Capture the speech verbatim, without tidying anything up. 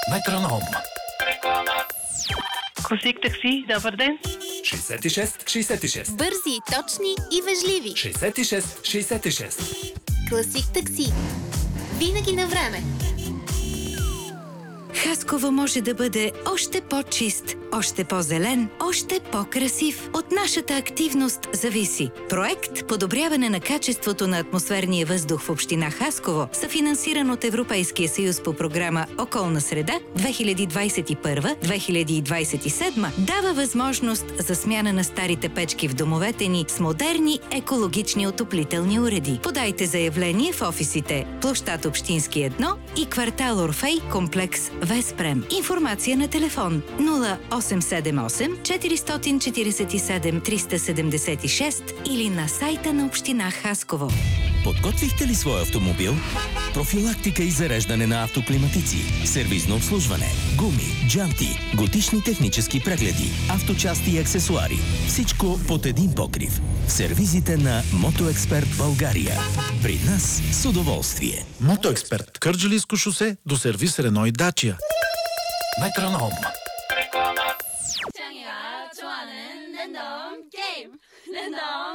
Метроном. Класик такси, добър ден. шейсет и шест шейсет и шест. Бързи, точни и вежливи. шейсет и шест шейсет и шест. Класик такси. Винаги на време. Хасково може да бъде още по-чист, още по-зелен, още по-красив. От нашата активност зависи. Проект „Подобряване на качеството на атмосферния въздух в община Хасково", съфинансиран от Европейския съюз по програма „Околна среда" две хиляди двадесет и първа - две хиляди двадесет и седма, дава възможност за смяна на старите печки в домовете ни с модерни екологични отоплителни уреди. Подайте заявление в офисите площад Общински едно и квартал Орфей, комплекс Веспрем. Информация на телефон нула осем седем осем четиристотин четиридесет и седем триста седемдесет и шест или на сайта на община Хасково. Подготвихте ли своя автомобил? Профилактика и зареждане на автоклиматици, сервизно обслужване, гуми, джанти, годишни технически прегледи, авточасти и аксесуари. Всичко под един покрив. В сервизите на Мотоексперт България. При нас с удоволствие. Мотоексперт. Кърджалийско шосе до сервис Рено и Дачия. Метроном. 창이가 좋아하는 랜덤 게임 랜덤